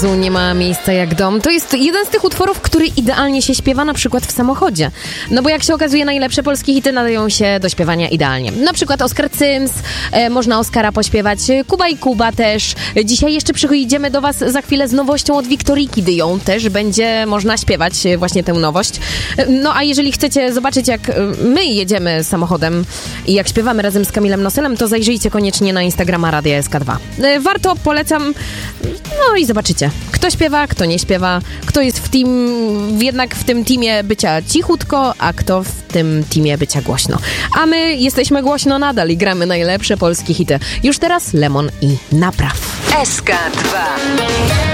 Nie ma miejsca jak dom. To jest jeden z tych utworów, który idealnie się śpiewa na przykład w samochodzie. No bo jak się okazuje, najlepsze polskie hity nadają się do śpiewania idealnie. Na przykład Oskar Cyms, można Oskara pośpiewać, Kuba i Kuba też. Dzisiaj jeszcze przyjdziemy do was za chwilę z nowością od Wiktoriki Dyją. Też będzie można śpiewać właśnie tę nowość. No a jeżeli chcecie zobaczyć, jak my jedziemy samochodem i jak śpiewamy razem z Kamilem Noselem, to zajrzyjcie koniecznie na Instagrama Radia SK2. Warto, polecam, no i zobaczycie. Kto śpiewa, kto nie śpiewa, kto jest jednak w tym teamie bycia cichutko, a kto w tym teamie bycia głośno. A my jesteśmy głośno nadal i gramy najlepsze polskie hity. Już teraz Lemon i Napraw. SK2